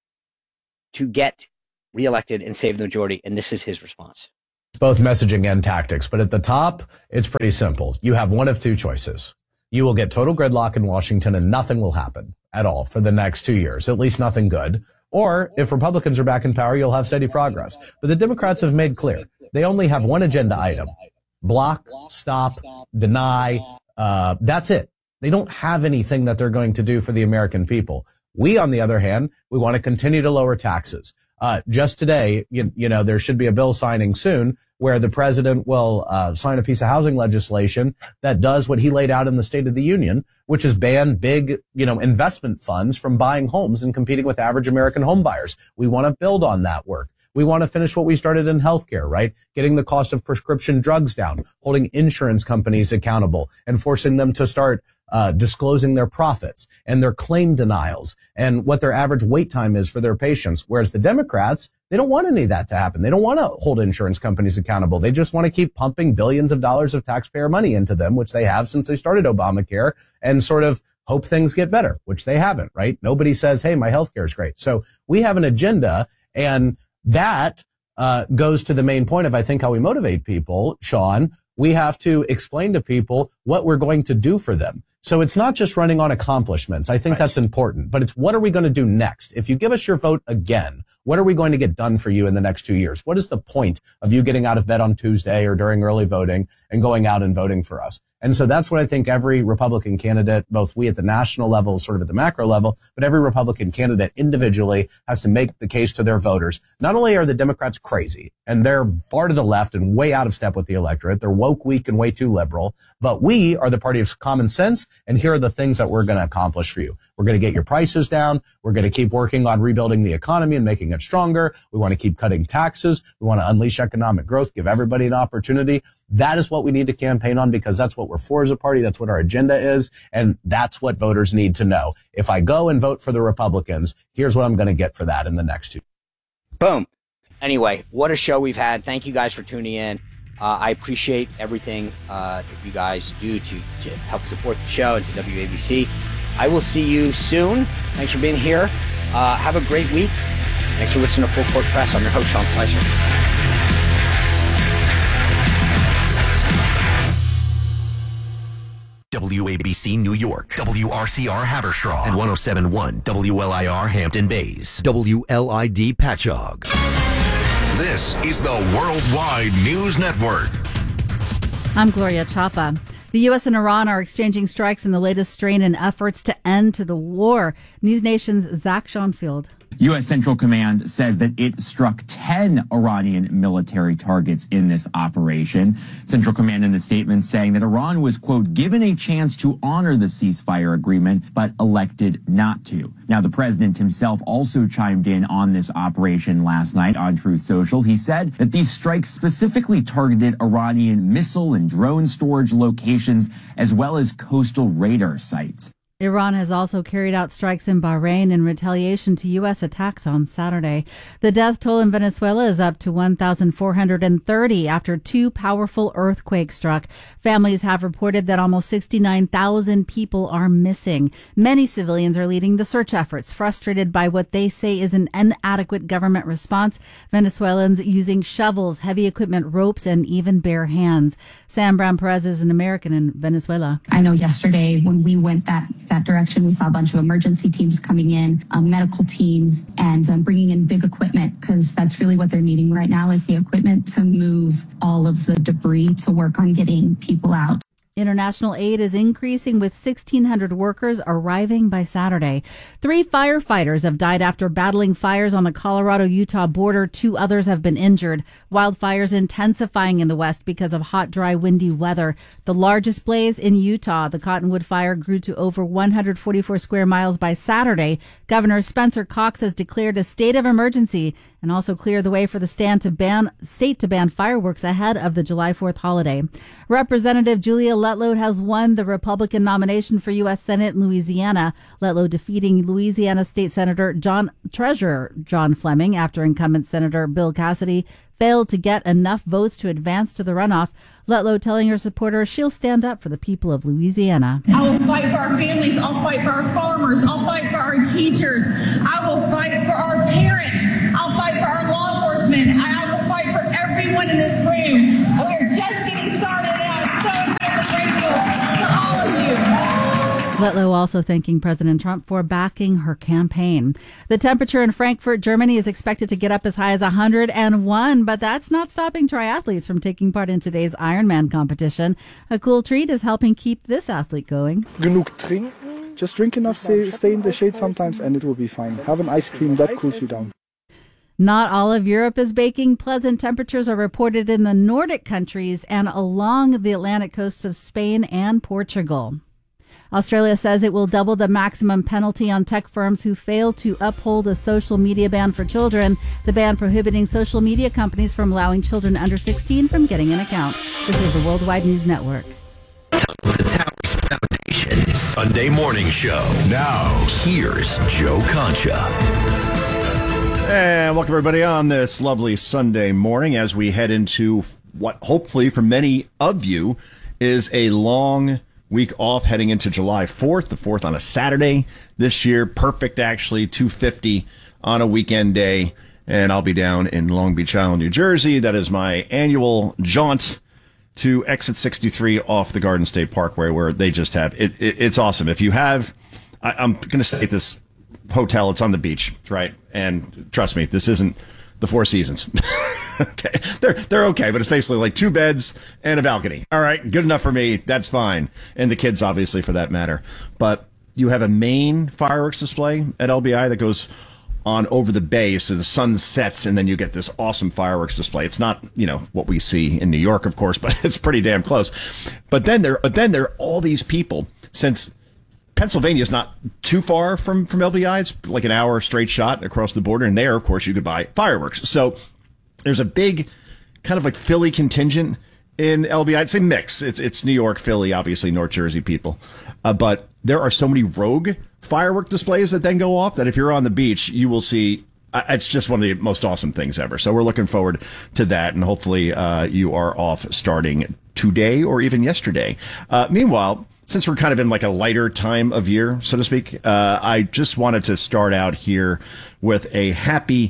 to get reelected and save the majority? And this is his response. Both messaging and tactics, but at the top, it's pretty simple. You have one of two choices. You will get total gridlock in Washington and nothing will happen at all for the next 2 years, at least nothing good. Or if Republicans are back in power, you'll have steady progress. But the Democrats have made clear they only have one agenda item: block, stop, deny. That's it. They don't have anything that they're going to do for the American people. We, on the other hand, we want to continue to lower taxes. Just today, you know, there should be a bill signing soon where the president will sign a piece of housing legislation that does what he laid out in the State of the Union, which is ban big, investment funds from buying homes and competing with average American home buyers. We want to build on that work. We want to finish what we started in healthcare, right? Getting the cost of prescription drugs down, holding insurance companies accountable, and forcing them to start disclosing their profits and their claim denials and what their average wait time is for their patients. Whereas the Democrats, they don't want any of that to happen. They don't want to hold insurance companies accountable. They just want to keep pumping billions of dollars of taxpayer money into them, which they have since they started Obamacare, and sort of hope things get better, which they haven't, right? Nobody says, hey, my healthcare is great. So we have an agenda, and that goes to the main point of, I think, how we motivate people, Sean. We have to explain to people what we're going to do for them. So it's not just running on accomplishments. I think that's important, but it's what are we going to do next? If you give us your vote again, what are we going to get done for you in the next 2 years? What is the point of you getting out of bed on Tuesday or during early voting and going out and voting for us? And so that's what I think every Republican candidate, both we at the national level, sort of at the macro level, but every Republican candidate individually has to make the case to their voters. Not only are the Democrats crazy and they're far to the left and way out of step with the electorate, they're woke, weak, and way too liberal, but we are the party of common sense, and here are the things that we're going to accomplish for you. We're going to get your prices down. We're going to keep working on rebuilding the economy and making it stronger. We want to keep cutting taxes. We want to unleash economic growth, give everybody an opportunity. That is what we need to campaign on, because that's what we're for as a party. That's what our agenda is. And that's what voters need to know. If I go and vote for the Republicans, here's what I'm going to get for that in the next 2. Boom. Anyway, what a show we've had. Thank you guys for tuning in. I appreciate everything that you guys do to help support the show and to WABC. I will see you soon. Thanks for being here. Have a great week. Thanks for listening to Full Court Press. I'm your host, Sean Fleischer. WABC New York, WRCR Haverstraw, and 107.1 WLIR Hampton Bays, WLID Patchogue. This is the Worldwide News Network. I'm Gloria Chapa. The U.S. and Iran are exchanging strikes in the latest strain in efforts to end the war. News Nation's Zach Schoenfield. U.S. Central Command says that it struck 10 Iranian military targets in this operation. Central Command in the statement saying that Iran was, quote, given a chance to honor the ceasefire agreement, but elected not to. Now, the president himself also chimed in on this operation last night on Truth Social. He said that these strikes specifically targeted Iranian missile and drone storage locations, as well as coastal radar sites. Iran has also carried out strikes in Bahrain in retaliation to U.S. attacks on Saturday. The death toll in Venezuela is up to 1,430 after 2 powerful earthquakes struck. Families have reported that almost 69,000 people are missing. Many civilians are leading the search efforts, frustrated by what they say is an inadequate government response. Venezuelans using shovels, heavy equipment, ropes, and even bare hands. Sam Brown Perez is an American in Venezuela. I know yesterday when we went that direction, we saw a bunch of emergency teams coming in, medical teams, and bringing in big equipment, because that's really what they're needing right now is the equipment to move all of the debris to work on getting people out. International aid is increasing, with 1,600 workers arriving by Saturday. 3 firefighters have died after battling fires on the Colorado-Utah border. 2 others have been injured. Wildfires intensifying in the west because of hot, dry, windy weather. The largest blaze in Utah, the Cottonwood Fire, grew to over 144 square miles by Saturday. Governor Spencer Cox has declared a state of emergency and also clear the way for the state to ban fireworks ahead of the July 4th holiday. Representative Julia Letlow has won the Republican nomination for U.S. Senate in Louisiana. Letlow defeating Louisiana State Senator Treasurer John Fleming after incumbent Senator Bill Cassidy failed to get enough votes to advance to the runoff. Letlow telling her supporters she'll stand up for the people of Louisiana. I will fight for our families. I'll fight for our farmers. I'll fight for our teachers. I will fight for our parents. I'll fight for our law enforcement. I will fight for everyone in this room. We're just getting started, and I'm so grateful to all of you. Letlow also thanking President Trump for backing her campaign. The temperature in Frankfurt, Germany is expected to get up as high as 101, but that's not stopping triathletes from taking part in today's Ironman competition. A cool treat is helping keep this athlete going. Genug trinken. Just drink enough, stay in the shade sometimes, and it will be fine. Have an ice cream, that cools you down. Not all of Europe is baking. Pleasant temperatures are reported in the Nordic countries and along the Atlantic coasts of Spain and Portugal. Australia says it will double the maximum penalty on tech firms who fail to uphold a social media ban for children. The ban prohibiting social media companies from allowing children under 16 from getting an account. This is the Worldwide News Network. The Towers Foundation Sunday Morning Show. Now, here's Joe Concha. And welcome everybody on this lovely Sunday morning as we head into what hopefully for many of you is a long week off heading into July 4th, the 4th on a Saturday this year. Perfect, actually, 2:50 on a weekend day. And I'll be down in Long Beach Island, New Jersey. That is my annual jaunt to exit 63 off the Garden State Parkway, where they just have it's awesome. If you have, I'm going to stay at this hotel. It's on the beach, right? And trust me, this isn't the Four Seasons. Okay, they're okay, but it's basically like 2 beds and a balcony. All right, good enough for me. That's fine, and the kids, obviously, for that matter. But you have a main fireworks display at LBI that goes on over the bay, so the sun sets, and then you get this awesome fireworks display. It's not, what we see in New York, of course, but it's pretty damn close. But then there are all these people, since Pennsylvania is not too far from LBI. It's like an hour straight shot across the border, and there, of course, you could buy fireworks. So there's a big kind of like Philly contingent in LBI. I'd say mix. It's New York, Philly, obviously North Jersey people. But there are so many rogue firework displays that then go off that if you're on the beach, you will see. It's just one of the most awesome things ever. So we're looking forward to that. And hopefully you are off starting today or even yesterday. Meanwhile, since we're kind of in like a lighter time of year, so to speak, I just wanted to start out here with a happy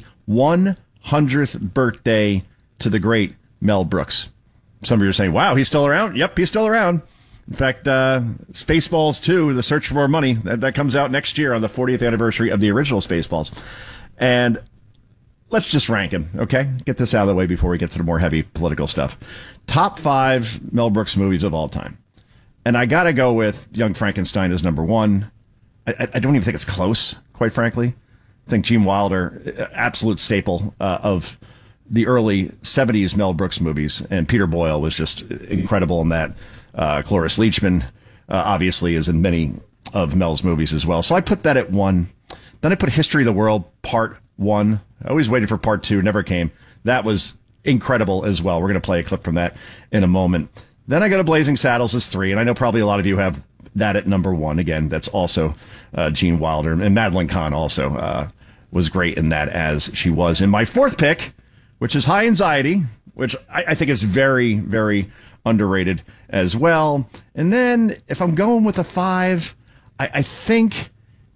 100th birthday to the great Mel Brooks. Some of you are saying, wow, he's still around? Yep, he's still around. In fact, Spaceballs 2, The Search for More Money, that comes out next year on the 40th anniversary of the original Spaceballs. And let's just rank him, okay? Get this out of the way before we get to the more heavy political stuff. Top 5 Mel Brooks movies of all time. And I got to go with Young Frankenstein as number 1. I don't even think it's close, quite frankly. I think Gene Wilder, absolute staple of the early 70s Mel Brooks movies. And Peter Boyle was just incredible in that. Cloris Leachman, obviously, is in many of Mel's movies as well. So I put that at 1. Then I put History of the World, Part 1. I always waited for Part 2, never came. That was incredible as well. We're going to play a clip from that in a moment. Then I go to Blazing Saddles as 3, and I know probably a lot of you have that at number 1. Again, that's also Gene Wilder. And Madeline Kahn also was great in that, as she was in my 4th pick, which is High Anxiety, which I think is very, very underrated as well. And then if I'm going with a 5, I think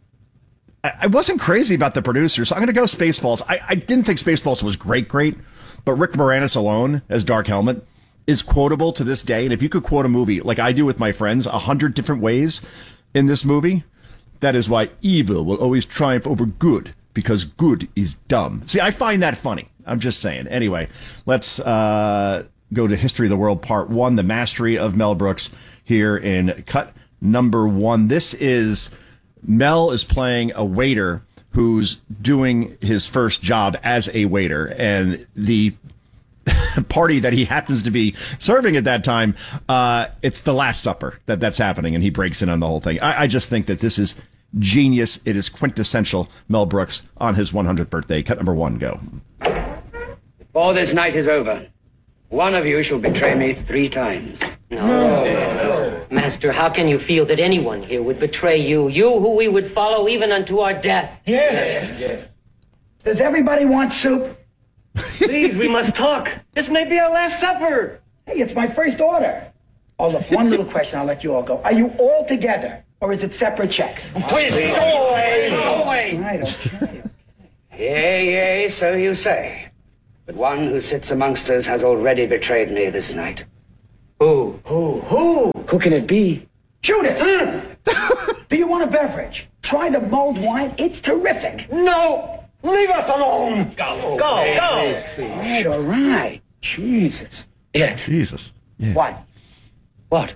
I wasn't crazy about the producers, so I'm going to go Spaceballs. I didn't think Spaceballs was great, but Rick Moranis alone as Dark Helmet is quotable to this day. And if you could quote a movie like I do with my friends 100 different ways in this movie, that is why evil will always triumph over good, because good is dumb. See, I find that funny. I'm just saying. Anyway, let's go to History of the World Part 1, The Mastery of Mel Brooks, here in cut number 1. This is Mel is playing a waiter who's doing his first job as a waiter, and the party that he happens to be serving at that time, it's the Last Supper that's happening, and he breaks in on the whole thing. I just think that this is genius. It is quintessential Mel Brooks on his 100th birthday. Cut number 1, go. Before this night is over, one of you shall betray me 3 times. No. Master, how can you feel that anyone here would betray you? You who we would follow even unto our death. Yes. Does everybody want soup? Please, we must talk. This may be our last supper. Hey, it's my first order. Oh, look, one little question, I'll let you all go. Are you all together, or is it separate checks? Please, go away, go away. Right, okay. Yea, so you say. But one who sits amongst us has already betrayed me this night. Who? Who can it be? Judas! Do you want a beverage? Try the mulled wine. It's terrific. No! Leave us alone! Go! All right. Jesus. Yes. Jesus. Yeah. What?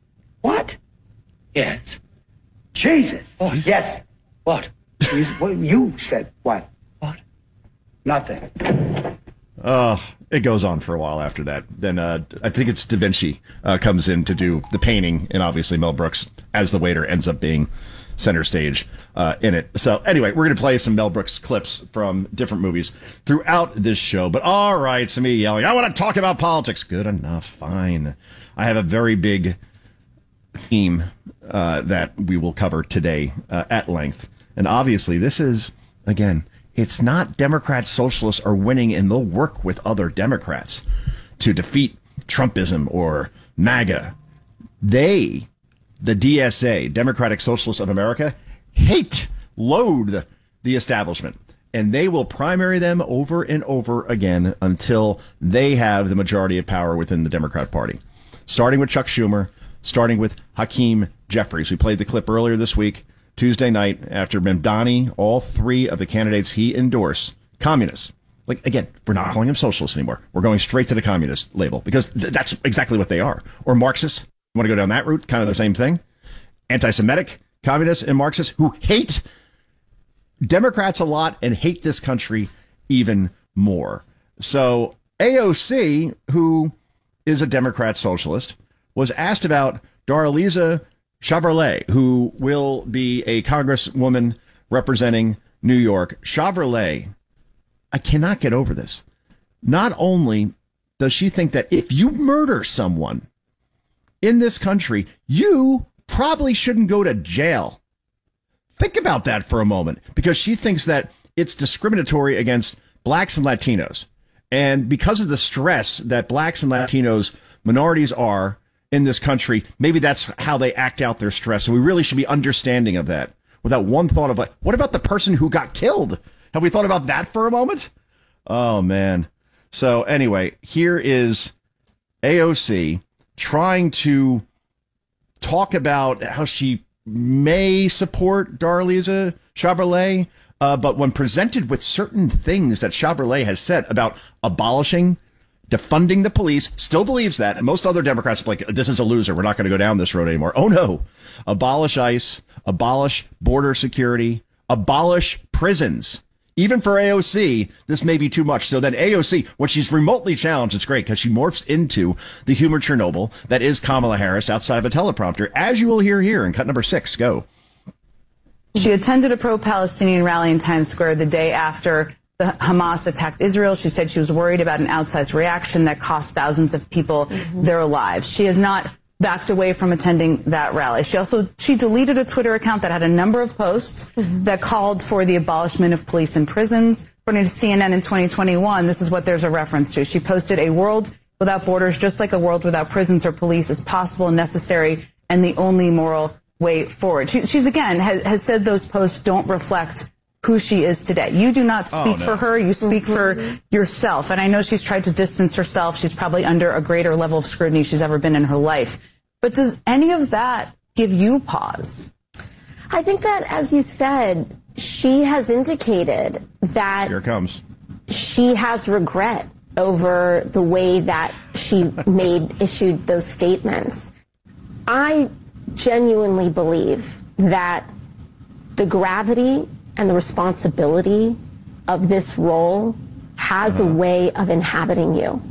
Yes. Jesus. Oh, Jesus. Yes. What? Jesus. Well, you said what? What? Nothing. It goes on for a while after that. Then I think it's Da Vinci comes in to do the painting, and obviously Mel Brooks, as the waiter, ends up being center stage in it. So anyway, we're going to play some Mel Brooks clips from different movies throughout this show. But all right, some of you yelling, I want to talk about politics. Good enough. Fine. I have a very big theme that we will cover today at length. And obviously this is, again, it's not Democrats, socialists are winning, and they'll work with other Democrats to defeat Trumpism or MAGA. They, the DSA, Democratic Socialists of America, loathe the establishment. And they will primary them over and over again until they have the majority of power within the Democrat Party. Starting with Chuck Schumer, starting with Hakeem Jeffries. We played the clip earlier this week, Tuesday night, after Mamdani, all 3 of the candidates he endorsed, communists. Like, again, we're not calling them socialists anymore. We're going straight to the communist label because that's exactly what they are. Or Marxists. You want to go down that route? Kind of the same thing. Anti-Semitic communists and Marxists who hate Democrats a lot and hate this country even more. So AOC, who is a Democrat socialist, was asked about Darlisa Chevrolet, who will be a congresswoman representing New York. Chevrolet, I cannot get over this. Not only does she think that if you murder someone in this country, you probably shouldn't go to jail. Think about that for a moment, because she thinks that it's discriminatory against blacks and Latinos. And because of the stress that blacks and Latinos minorities are in this country, maybe that's how they act out their stress. So we really should be understanding of that without one thought of, like, what about the person who got killed? Have we thought about that for a moment? Oh, man. So anyway, here is AOC trying to talk about how she may support Darlisa Chevrolet, but when presented with certain things that Chevrolet has said about abolishing, defunding the police, still believes that, and most other Democrats are like, this is a loser, we're not going to go down this road anymore. Oh no, abolish ICE, abolish border security, abolish prisons. Even for AOC, this may be too much. So then AOC, when she's remotely challenged, it's great because she morphs into the humor Chernobyl that is Kamala Harris outside of a teleprompter, as you will hear here in cut number 6. Go. She attended a pro-Palestinian rally in Times Square the day after the Hamas attacked Israel. She said she was worried about an outsized reaction that cost thousands of people their lives. She has not backed away from attending that rally. She deleted a Twitter account that had a number of posts that called for the abolishment of police and prisons. According to CNN in 2021, this is what there's a reference to. She posted, a world without borders, just like a world without prisons or police, is possible and necessary and the only moral way forward. She's again has said those posts don't reflect who she is today. You do not speak for her. You speak for yourself. And I know she's tried to distance herself. She's probably under a greater level of scrutiny she's ever been in her life. But does any of that give you pause? I think that, as you said, she has indicated that here it comes. She has regret over the way that she issued those statements. I genuinely believe that the gravity and the responsibility of this role has a way of inhabiting you.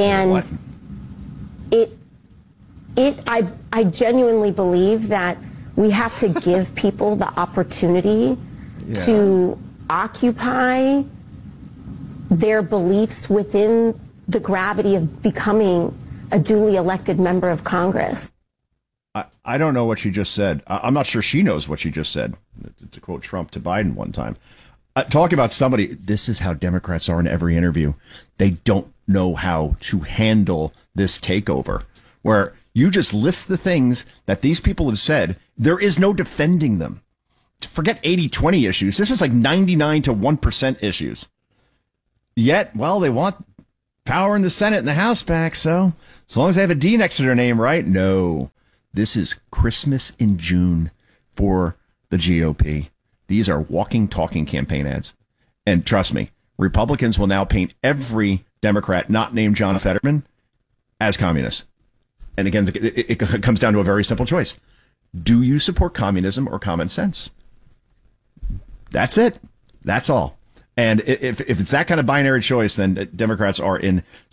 And I genuinely believe that We have to give people the opportunity to occupy their beliefs within the gravity of becoming a duly elected member of Congress. I don't know what she just said. I'm not sure she knows what she just said, to quote Trump to Biden one time. Talk about somebody, this is how Democrats are in every interview. They don't know how to handle this takeover, where you just list the things that these people have said. There is no defending them. Forget 80-20 issues. This is like 99 to 1% issues. Yet, well, they want power in the Senate and the House back, so as long as they have a D next to their name, right? No. This is Christmas in June for the GOP. These are walking, talking campaign ads. And trust me, Republicans will now paint every Democrat not named John Fetterman as communist. And again, it comes down to a very simple choice. Do you support communism or common sense? That's it. That's all. And if it's that kind of binary choice, then Democrats are in